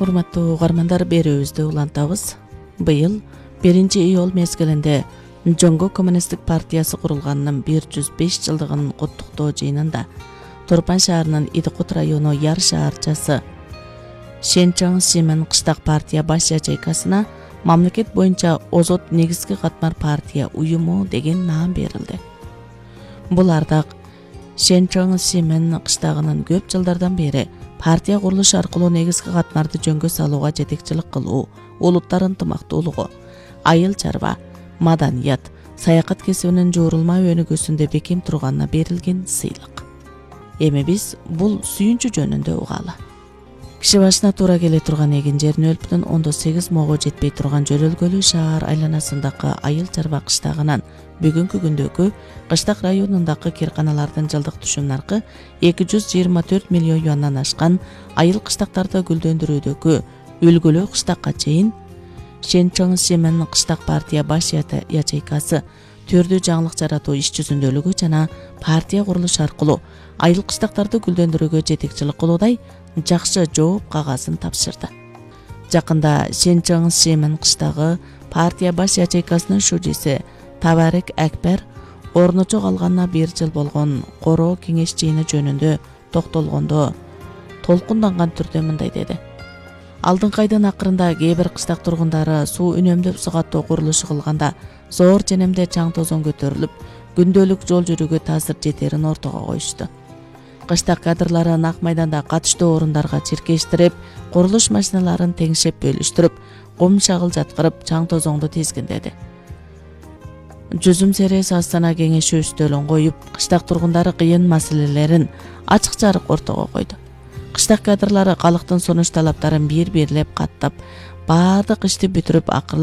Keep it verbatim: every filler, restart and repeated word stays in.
Урматтуу угармандар, берүүбүздү улантабыз. Быйыл биринчи июль мезгилинде Жоңго коммунисттик партиясы курулганынын бир жүз беш жылдыгын куттуктоо жыйынында Турпан шаарынын Идикут району Яр шаарчасы Шенчоң Симен кыштак партия баш ячейкасына мамлекет боюнча озот негизги катмар партия уюму деген наам берилди. Бул ардак Шенчоң Симен кыштагынын көп жылдардан бери партия курулуш аркылуу негизги катмарды жөнгө салууга жетекчилик кылуу, улуттар ынтымактуулугу, айыл чарба, маданият, саякат кесибинин жуурулма өнүгүүсүндө бекем турганына берилген сыйлык. Эми биз бул сүйүнчү жөнүндө угалы. Киши башына туура келе турган эгин жер нөл бүтүн ондон сегиз мого жетпей турган жөрөлгөлүү шаар айланасындагы айыл чарба кыштагынан бүгүнкү күндөгү кыштак районундагы кирканалардын жылдык түшүм наркы эки жүз жыйырма төрт миллион юандан ашкан айыл кыштактарды гүлдөндүрүүдөгү үлгүлүү кыштакка чейин Шенчоң Симен кыштак партия баш ячейкасы түрдүү жаңылык жаратуу иш жүзүндөлүгү жана партия курулуш аркылуу айыл кыштактарды гүлдөндүрүүгө жетекчилик кылуудай жакшы жооп кагазын тапшырды. Жакында Шенчоң Симен кыштагы партия баш ячейкасынын шужиси Табарек Акбер орночо калганына бир жыл болгон короо кеңеш жыйыны жөнүндө токтолгондо толкунданган түрдө мындай деди. Алдыңкы айдын акырында кээ бир кыштак тургундары суу үнөмдөп сугаттоо курулушу кылганда зоор женемде чаң тозоң көтөрүлүп, күндөлүк жол жүрүүгө таасир жетерин ортого коюшту. Кыштак кадрлары нак майданда катыштуу орундарга чиркештирип, курулуш машиналарын теңшеп бөлүштүрүп, кум шагыл жаткырып, чаң тозоңду тизгиндеди. Жүзүм серес Астана кеңеши үстөлүн коюп, кыштак тургундары кыйын маселелерин ачык жарык ортого койду. Кыштак кадрлары калктын сунуш талаптарын бир бирлеп каттап, баардык ишти бүтүрүп, акыры